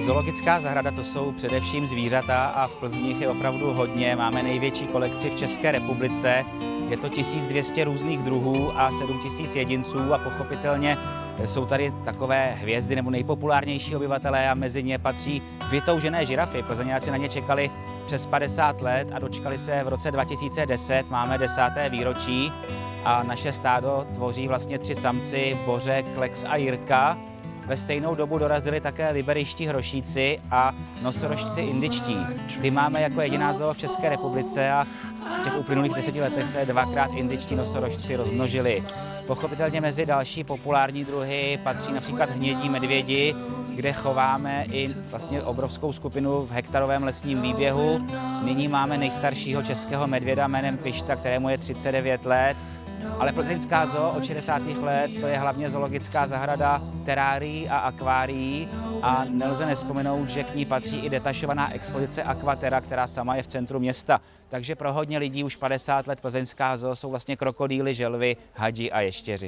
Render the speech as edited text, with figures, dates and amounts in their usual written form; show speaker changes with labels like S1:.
S1: Zoologická zahrada to jsou především zvířata a v Plzni jich je opravdu hodně. Máme největší kolekci v České republice. Je to 1200 různých druhů a 7000 jedinců a pochopitelně jsou tady takové hvězdy nebo nejpopulárnější obyvatelé a mezi ně patří vytoužené žirafy. Plzeňáci na ně čekali přes 50 let a dočkali se v roce 2010. Máme 10. výročí a naše stádo tvoří vlastně 3 samci, Bořek, Lex a Jirka. Ve stejnou dobu dorazili také liberiští hrošíci a nosorožci indičtí. Ty máme jako jediná zoo v České republice a v těch uplynulých 10 letech se 2krát indičtí nosorožci rozmnožili. Pochopitelně mezi další populární druhy patří například hnědí medvědi, kde chováme i vlastně obrovskou skupinu v hektarovém lesním výběhu. Nyní máme nejstaršího českého medvěda jménem Pišta, kterému je 39 let. Ale plzeňská zoo od 60. let to je hlavně zoologická zahrada terárií a akvárií a nelze nevzpomenout, že k ní patří i detašovaná expozice Aquaterra, která sama je v centru města. Takže pro hodně lidí už 50 let plzeňská zoo jsou vlastně krokodýly, želvy, hadi a ještěři.